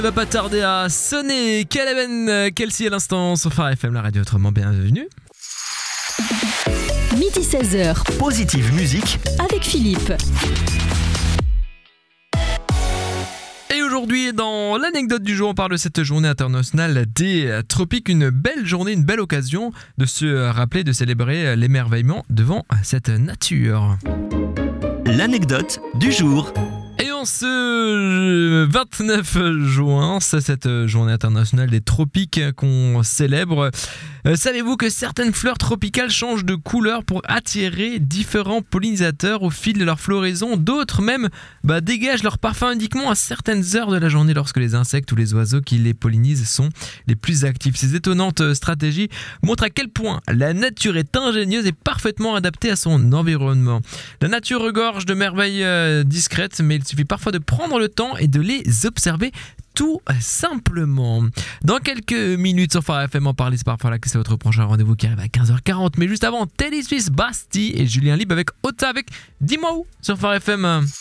Il va pas tarder à sonner. Keleven Kelsey à l'instant sur Phare FM, la radio autrement. Bienvenue. Midi 16h. Positive musique avec Philippe. Et aujourd'hui, dans l'anecdote du jour, on parle de cette journée internationale des tropiques. Une belle journée, une belle occasion de se rappeler, de célébrer l'émerveillement devant cette nature. L'anecdote du jour. Et en ce 29 juin, c'est cette journée internationale des tropiques qu'on célèbre. Savez-vous que certaines fleurs tropicales changent de couleur pour attirer différents pollinisateurs au fil de leur floraison? D'autres même dégagent leur parfum uniquement à certaines heures de la journée lorsque les insectes ou les oiseaux qui les pollinisent sont les plus actifs. Ces étonnantes stratégies montrent à quel point la nature est ingénieuse et parfaitement adaptée à son environnement. La nature regorge de merveilles discrètes, mais il suffit parfois de prendre le temps et de les observer tout simplement. Dans quelques minutes sur Phare FM, en parler, c'est parfois là que c'est votre prochain rendez-vous qui arrive à 15h40. Mais juste avant, Teddy Swiss, Bastille et Julien Libre avec Ota avec Dis-moi où sur Phare FM.